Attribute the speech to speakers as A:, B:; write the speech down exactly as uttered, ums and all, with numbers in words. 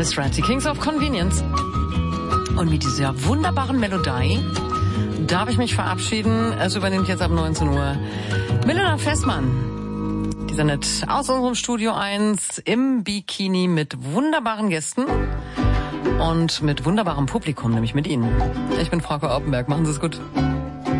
A: ist Ratty, Kings of Convenience. Und mit dieser wunderbaren Melodie darf ich mich verabschieden. Es übernimmt jetzt ab neunzehn Uhr Milena Fessmann. Die sendet aus unserem Studio eins im Bikini mit wunderbaren Gästen und mit wunderbarem Publikum, nämlich mit Ihnen. Ich bin Frauke Oppenberg. Machen Sie es gut.